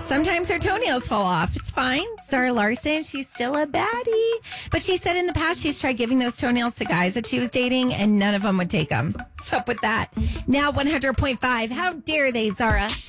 Sometimes her toenails fall off. It's fine. Zara Larson, she's still a baddie. But she said in the past she's tried giving those toenails to guys that she was dating and none of them would take them. What's up with that? Now 100.5. How dare they, Zara?